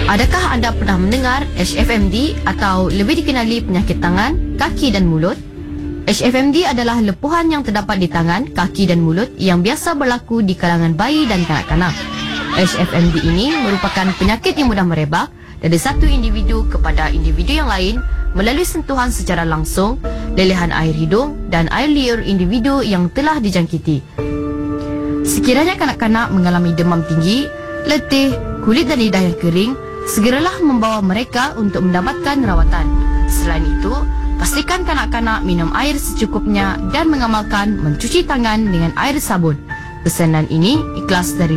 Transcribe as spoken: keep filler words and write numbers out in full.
Adakah anda pernah mendengar H F M D atau lebih dikenali penyakit tangan, kaki dan mulut? H F M D adalah lepuhan yang terdapat di tangan, kaki dan mulut yang biasa berlaku di kalangan bayi dan kanak-kanak. H F M D ini merupakan penyakit yang mudah merebak dari satu individu kepada individu yang lain melalui sentuhan secara langsung, lelehan air hidung dan air liur individu yang telah dijangkiti. Sekiranya kanak-kanak mengalami demam tinggi, letih, kulit dan lidah yang kering, segeralah membawa mereka untuk mendapatkan rawatan. Selain itu, pastikan kanak-kanak minum air secukupnya dan mengamalkan mencuci tangan dengan air sabun. Pesanan ini ikhlas dari